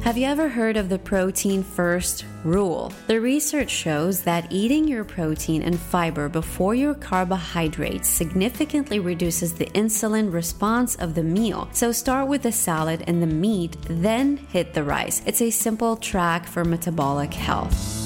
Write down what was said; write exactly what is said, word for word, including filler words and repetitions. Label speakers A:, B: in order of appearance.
A: Have you ever heard of the protein first rule? The research shows that eating your protein and fiber before your carbohydrates significantly reduces the insulin response of the meal. So start with the salad and the meat, then hit the rice. It's a simple track for metabolic health.